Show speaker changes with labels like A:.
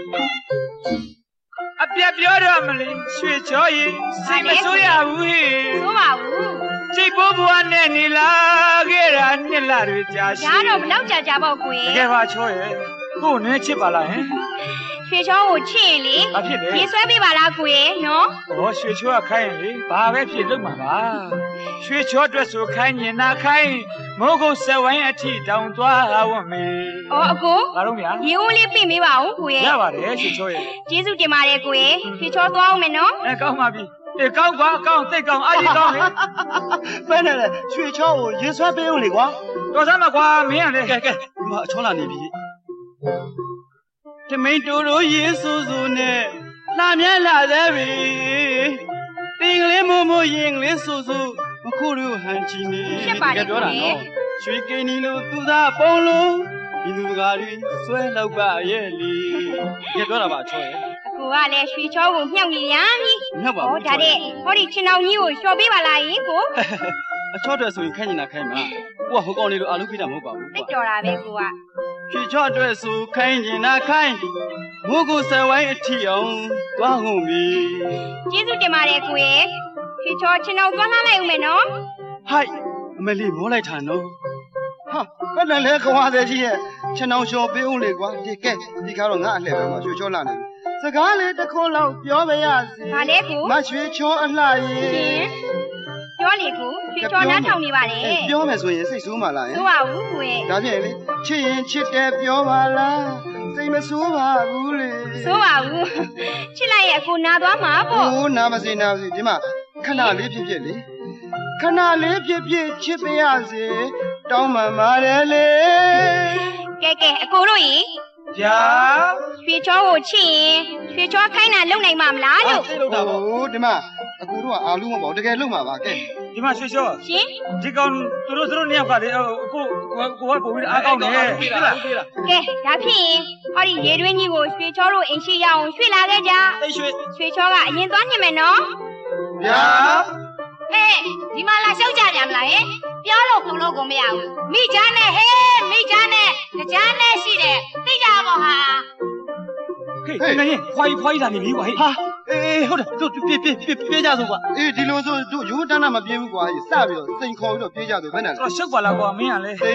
A: အပြက်ပြောတော့မလေးရွှေချောရင်စိတ်မဆိုးရဘူးဟဲ့
B: ဆိုပါဘူး
A: ကြိတ်ဘိုးဘွားနဲ့နေလာခဲ့တာနှစ်လတွေကြာရှိ
B: ဒါတော့ဘလောက်ကြာကြာပေါ့ကို
A: တကယ်ပါချောရဲ့ကိုနဲ့ချစ်ပါလားဟင်
B: ရွှေချောကိုချစ်ရင်လေ
A: ဘာဖြစ်လဲ
B: ရေဆွဲပေးပါလားကိုရဲ့နော်
A: ဩရွှေချောကခိုင်းရင်လေဘာပဲဖြစ်လုပ်မှာပါရွှေချောအတွက်ဆိုခိုင်းရင်နာခိုင်းမိုးကုတ်စဝိုင်းအထိတောင်သွားဝတ်မေ
B: ဩအကို
A: ဘာလို့မရ
B: ရေဦးလေးပြင်ပေးပါဦးကိုရဲ့
A: ရပါတယ်ရွှေချောရဲ့
B: ကျေးဇူးတင်ပါတယ်ကိုရဲ့ရွှေချောသွားအောင်မယ်နော်
A: ကောင်းပါပြီကောင်းကွာကောင်းသိကောင်းအားကြီးကောင်းလေ
C: ပဲနဲ့လေရွှေချောကိုရေဆွဲပေးဦးလေကွာ
A: တော်စမ်းမကွာမင်းကလေ
C: ကဲဒီမှာအချောလာနေပြီတမိန်တူတို့ရေဆူဆူနဲ့လှမြဲလာသေးပြီတင်ကလေးမို့မို့ရင်ကလေးဆူဆူမခုတို့ဟန်ချီနေ
B: ပြော
C: တာနော်ရွှေကိန်းနီလို့သူသားပုံလို့ဒီလူတကာတွေဆွဲလောက်ပါရဲ့လေပြောတာပါအချောရဲ့
B: ကိုကလည်းရွှေချောကိုမြှောက်နေရပြီ
C: မြှောက်ပါဘူး
B: ဒါတဲ့ဟောဒီချင်းအောင်ကြီးကိုလျှော်ပေးပါလားယင်ကို
C: အချောအတွက်ဆိုရင်ခိုင်းနေတာခိုင်းမှာကိုကဟိုကောင်လေးလိုအလုပ်ပြတာမဟုတ်ပါဘူး
B: သိတော်တာပဲကိုက
C: ရွှေချောအတွက်ဆိုခိုင်းနေတာခိုင်းမိုးကိုဆယ်ဝိုင်းအထီအောင်သွားကုန်ပြီ
B: ကျေးဇူးတင်ပါတယ်ကိုရဲ့ရွှေချောချင်းအောင်သွားလှမ်းလိုက်ဦးမယ်နော်
C: ဟိုက်အမလီမိုးလိုက်တာနော်ဟာဘယ်နဲ့လဲခွာသေးကြီးရဲ့ချင်းအောင်လျှော်ပေးဦးလေကွာဒီကဲဒီကားတော့ငါအလှည့်ပဲမှာရွှေချောလာနေပြီစကားလေးတစ်ခွန်းလောက်ပြောပါရစေ
B: ။ဘာလဲကို
C: မရွှေချောအလှ
B: ရင်ပြောလေကိုရွှေချောနားထောင်နေပါလေ
C: ။ပြောမယ်ဆိုရင်စိတ်ဆိုးမှလား
B: ။ဆိုပါဘူးကိုရဲ့
C: ။ဒါဖြင့်လေချစ်ရင်ချစ်တယ်ပြောပါလား။စိတ်မဆိုးပါဘူးလေ
B: ။ဆိုပါဘူး။ချစ်လိုက်ရဲ့အကိုနာသွားမှာပေါ့
C: ။ဟိုးနာမစေနာမစေဒီမှာခဏလေးဖြစ်ဖြစ်လေ။ခဏလေးဖြစ်ဖြစ်ချစ်ပါရစေ။တောင်းပန်ပါတယ်လေ
B: ။ကဲအကိုတို့ရေ
A: ဗျာ
B: ရွှေချောကိုချစ်ရင်ရွှေချောခိုင်းတာလုံနိုင်မှာမလားလို့
C: သိလို့တာပေါ့ဒီမှာအကူတို့ကအာလူမပေါ့တကယ်လုံမှာပါကဲ
A: ဒီမှာရွှေချော
B: ရှင်
A: ဒီကောင်သူတို့နှစ်ယောက်ကလေကိုကပုံပြီးအားကောင်းတယ်
C: ပြေးလား
B: ကဲဒါဖြစ်ရင်ဟောဒီရေတွင်းကြီးကိုရွှေချောတို့အိမ်ရှိရအောင်ရွှေ့လာခဲ့ကြရွှေချောကအရင်သွားညင်မယ်နော်
A: ဗျာ
B: ဟဲ့ဒီမှာလာလျှောက်ကြပြန်မလားဟဲ့ပြောလို့ခုံလို့ကိုမရဘူးမိချမ်းနဲ့ဟဲ့မိချမ်းနဲ့ကြားနဲ့ရှိတယ်သိကြပါဟာ
A: ဟေးနေရင်ဖွားလာနေပြီကွာဟေး
C: ဟာအေးဟုတ်တယ်တို့ပြေးကြဆိုကွာအေးဒီလိုဆိုတို့ရိုးတန်းတာမပြေးဘူးကွာစပြီးတော့စိန်ခေါ်ပြီးတော့ပြေးကြဆိုဘယ်နဲ့လဲ
A: ရှုပ်ပါလားကွာမင်းကလေ